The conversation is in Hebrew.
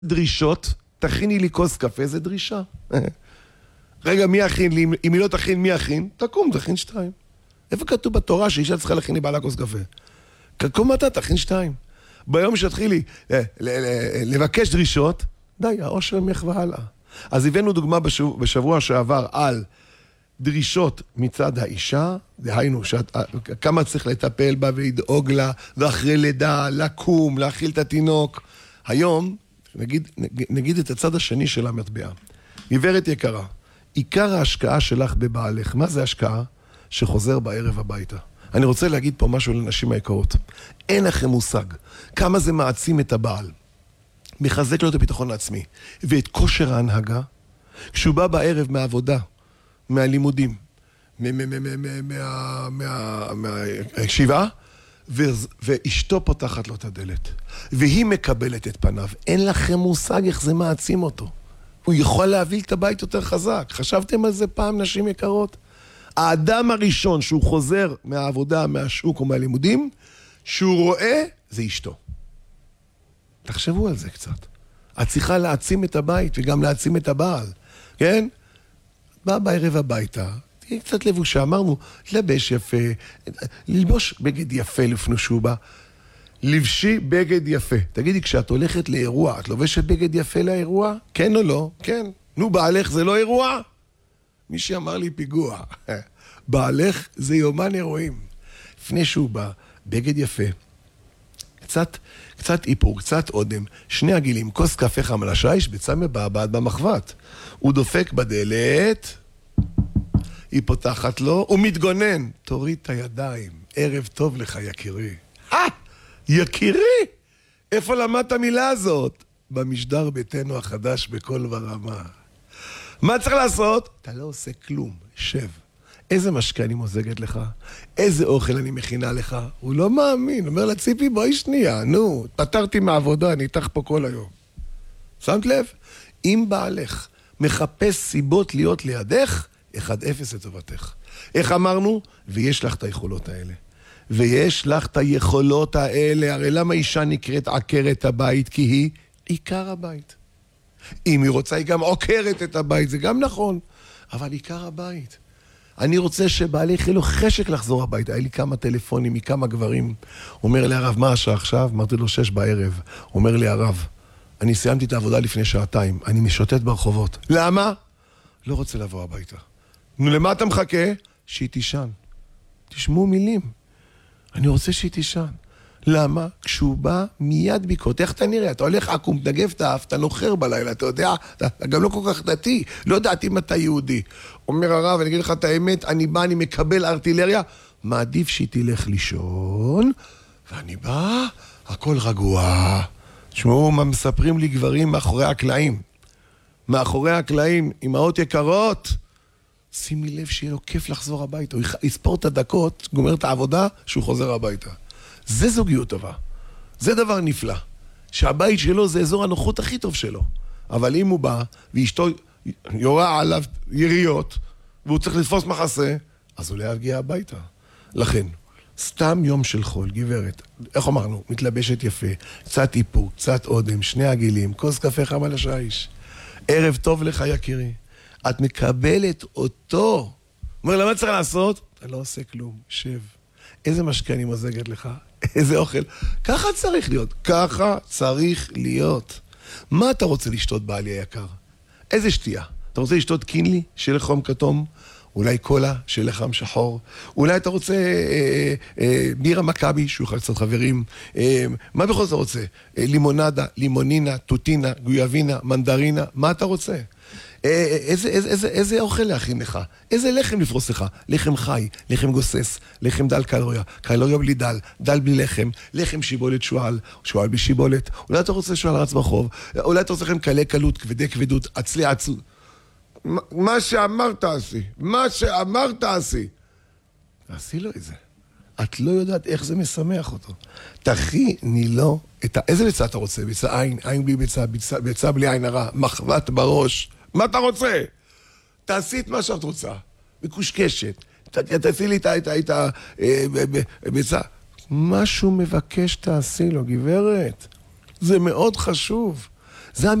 דרישות, תכיני לי כוס קפה, זה דרישה. רגע, מי יכין לי? אם היא לא תכין, מי יכין? תקום, תכין 2. איפה כתוב בתורה שאישה צריכה להכין לי בעלה כוס קפה? קום אתה, תכין 2. ביום שתחילי לבקש דרישות, די, האושר ממך והלאה. אז הבאנו דוגמה בשבוע שעבר על דרישות מצד האישה, דהיינו, כמה צריך לטפל בה ולדאוג לה, ואחרי לידה, לקום, להאכיל את התינוק. היום, נגיד את הצד השני של המטבע. גברת יקרה, עיקר ההשקעה שלך בבעלך, מה זה השקעה? שחוזר בערב הביתה. אני רוצה להגיד פה משהו לנשים היקרות. אין לכם מושג כמה זה מעצים את הבעל. מחזק לו את הביטחון העצמי ואת כושר ההנהגה. כשהוא בא בערב מהעבודה, מהלימודים, מהישיבה, ואשתו פותחת לו את הדלת. והיא מקבלת את פניו. אין לכם מושג איך זה מעצים אותו. הוא יכול להביא את הבית יותר חזק. חשבתם על זה פעם, נשים יקרות? האדם הראשון שהוא חוזר מהעבודה, מהשוק או מהלימודים, שהוא רואה, זה אשתו. תחשבו על זה קצת. את צריכה להעצים את הבית וגם להעצים את הבעל. כן? בא בערב הביתה, תהיה קצת לבושה, אמרנו, לבש יפה, ללבוש בגד יפה לפני שהוא בא. לבשי בגד יפה. תגידי, כשאת הולכת לאירוע, את לובשת בגד יפה לאירוע? כן או לא? כן. נו, בעלך זה לא אירוע? מי שאמר לי פיגוע. בעלך זה יומן אירועים. לפני שהוא בא, בגד יפה. קצת איפור, קצת אודם, 2 עגילים, כוס קפה חם על השיש, ביצה מבעבעת במחבת. הוא דופק בדלת, היא פותחת לו, הוא מתגונן. תוריד את הידיים, ערב טוב לך יקירי. יקירי? איפה למדת המילה הזאת? במשדר ביתנו החדש בכל ורמה. מה צריך לעשות? אתה לא עושה כלום, שב. איזה משקה אני מוזגת לך? איזה אוכל אני מכינה לך? הוא לא מאמין, אומר לה, ציפי, בואי שנייה, נו, פתרתי מהעבודה, אני איתך פה כל היום. שמת לב? אם בעלך מחפש סיבות להיות לידך, 1-0 לטובתך. איך אמרנו? ויש לך את היכולות האלה. ויש לך את היכולות האלה, הרי למה אישה נקראת עקרת הבית? כי היא עיקר הבית. אם היא רוצה, היא גם עוקרת את הבית, זה גם נכון. אבל עיקר הבית. אני רוצה שבעלי יהיה לו חשק לחזור הביתה. היה לי כמה טלפונים מכמה גברים. אומר לי הרב, מה השעה עכשיו? אמרתי לו 6 בערב. אומר לי הרב, אני סיימתי את העבודה לפני 2 אני משוטט ברחובות. למה? לא רוצה לבוא הביתה. נו, למה אתה מחכה? שהיא תישן. תשמעו מילים. אני רוצה שהיא תישן. למה? כשהוא בא מיד ביקות. איך אתה נראה? אתה הולך עקום, תנגב את האף, אתה נוחר בלילה, אתה יודע, אתה גם לא כל כך דתי. לא דעתי אם אתה יהודי. אומר הרב, אני אגיד לך את האמת, אני בא, אני מקבל ארטילריה, מעדיף שהיא תלך לישון, ואני בא, הכל רגוע. תשמעו, מה מספרים לי גברים מאחורי הקלעים. מאחורי הקלעים, אמהות יקרות, שימי לב שיהיה לו כיף לחזור הביתה. הוא יספור את הדקות, גומר את העבודה, שהוא חוזר הביתה. זה זוגיות טובה. זה דבר נפלא. שהבית שלו זה אזור הנוחות הכי טוב שלו. אבל אם הוא בא, ואשתו יורה עליו יריות, והוא צריך לתפוס מחסה, אז הוא לא יגיע הביתה. לכן, סתם יום של חול, גברת, איך אמרנו? מתלבשת יפה, קצת איפור, קצת אודם, 2 עגילים, כוס קפה חם על השיש. ערב טוב לך יקירי. את מקבלת אותו. אומר, למה צריך לעשות? אתה לא עושה כלום, שב. איזה משקה אני מוזגת לך? איזה אוכל? ככה צריך להיות. ככה צריך להיות. מה אתה רוצה לשתות בעלי היקר? איזה שתייה? אתה רוצה לשתות קינלי של חום כתום? אולי קולה של חם שחור? אולי אתה רוצה בירה מכבי, שהוא יכול קצת חברים? מה בכל זאת אתה רוצה? לימונדה, לימונינה, טוטינה, גויאבינה, מנדרינה? מה אתה רוצה? איזה אוכל להכין לך? איזה לחם לפרוס לך? לחם חי, לחם גוסס, לחם דל קלוריה, קלוריה בלי דל, דל בלי לחם, לחם שיבולת שואל, שואל בשיבולת. אולי אתה רוצה שואל רץ ברחוב, אולי אתה רוצה לכם קלי קלות, כבדי כבדות, עצלי עצל. מה שאמרת עשי, מה שאמרת עשי. תעשי לו את זה. את לא יודעת איך זה משמח אותו. תכיני לו את איזה ביצה אתה רוצה? ביצה עין, עין בלי ביצה, ביצה בלי עין הרע, מחבת בראש. מה אתה רוצה? תעשי את מה שאת רוצה. מקושקשת. תעשי לי את הביצה. משהו מבקש תעשי לו, גברת. זה מאוד חשוב. זה